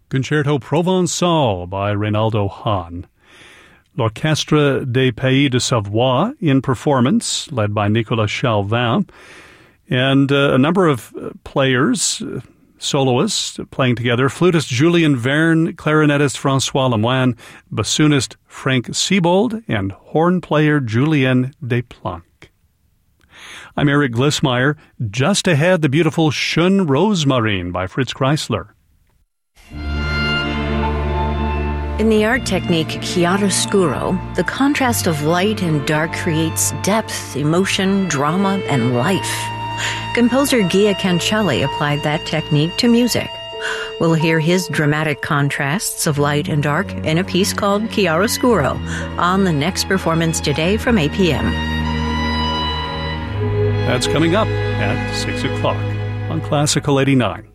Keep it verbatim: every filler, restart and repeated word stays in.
Concerto Provençal by Reynaldo Hahn. L'Orchestre des Pays de Savoie in performance, led by Nicolas Chauvin, and uh, a number of players, uh, soloists playing together, flutist Julien Verne, clarinetist François Lemoine, bassoonist Frank Siebold, and horn player Julien Desplanques. I'm Eric Glissmeyer. Just ahead, the beautiful Schön Rosmarin by Fritz Kreisler. In the art technique chiaroscuro, the contrast of light and dark creates depth, emotion, drama, and life. Composer Gia Cancelli applied that technique to music. We'll hear his dramatic contrasts of light and dark in a piece called Chiaroscuro on the next performance today from eight p.m. That's coming up at six o'clock on Classical eighty-nine.